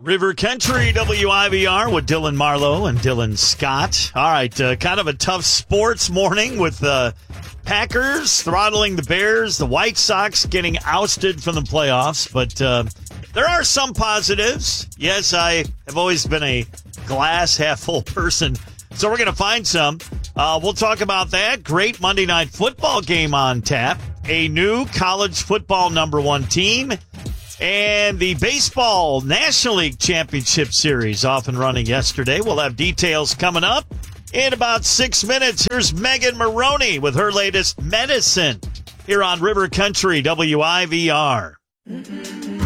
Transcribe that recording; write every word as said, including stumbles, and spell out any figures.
River Country W I V R with Dylan Marlowe and Dylan Scott. All right, uh, kind of a tough sports morning with the uh, Packers throttling the Bears, the White Sox getting ousted from the playoffs. But uh, there are some positives. Yes, I have always been a glass half full person, so we're going to find some. Uh, we'll talk about that. Great Monday Night Football game on tap. A new college football number one team. And the Baseball National League Championship Series off and running yesterday. We'll have details coming up in about six minutes. Here's Megan Maroney with her latest medicine here on River Country W I V R.